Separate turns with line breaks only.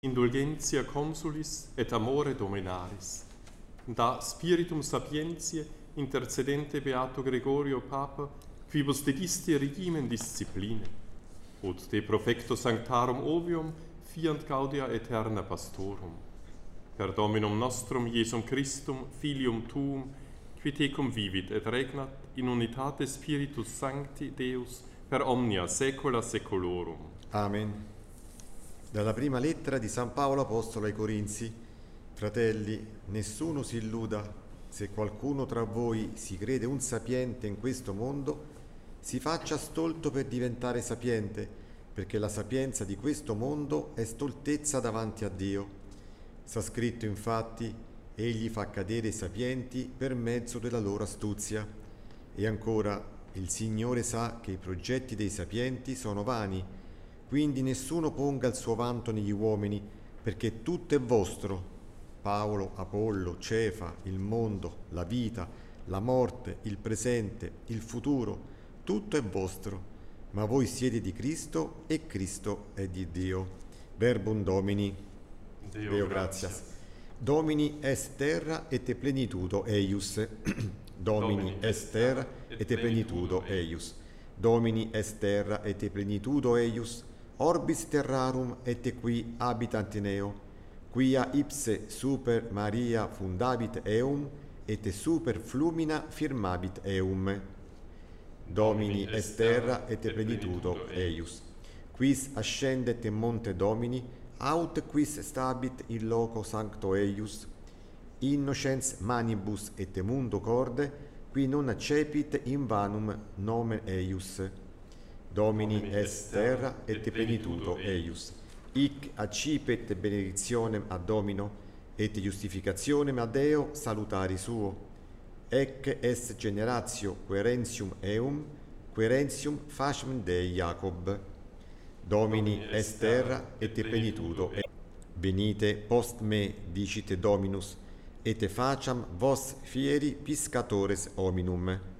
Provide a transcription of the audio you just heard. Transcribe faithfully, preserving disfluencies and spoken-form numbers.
indulgentia consulis et amore dominaris. Da spiritum sapientiae intercedente beato Gregorio Papa, quibus dedisti regimen discipline, ut de profecto sanctarum ovium fiant gaudia aeterna pastorum. Per Dominum nostrum Iesum Christum, Filium Tuum, qui tecum vivit et regnat in unitate Spiritus Sancti Deus per omnia saecula saeculorum.
Amen. Dalla prima lettera di San Paolo Apostolo ai Corinzi. Fratelli, nessuno si illuda. Se qualcuno tra voi si crede un sapiente in questo mondo, si faccia stolto per diventare sapiente, perché la sapienza di questo mondo è stoltezza davanti a Dio. Sta scritto infatti: egli fa cadere i sapienti per mezzo della loro astuzia. E ancora, il Signore sa che i progetti dei sapienti sono vani. Quindi nessuno ponga il suo vanto negli uomini, perché tutto è vostro. Paolo, Apollo, Cefa, il mondo, la vita, la morte, il presente, il futuro, tutto è vostro. Ma voi siete di Cristo e Cristo è di Dio. Verbum Domini.
Deo,
Deo gratias. Domini est terra et te plenitudo eius. Domini est terra et te plenitudo eius. Domini est terra et te plenitudo eius. Orbis terrarum et qui habitant in eo, quia ipse super Maria fundabit eum, et super flumina firmabit eum. Domini est terra et te plenitudo eius. Quis ascendet in monte Domini, aut quis stabit in loco sancto eius. Innocens manibus et mundo corde, qui non accepit in vanum nomen eius. Domini est terra et te plenitudo eius. Hic accipet benedictionem ad Domino, et justificationem ad Deo salutari suo. Ecce est generatio querentium eum, querentium facem Dei Jacob. Domini est terra et te plenitudo eius. Venite post me, dicite Dominus, et te facam vos fieri piscatores hominum.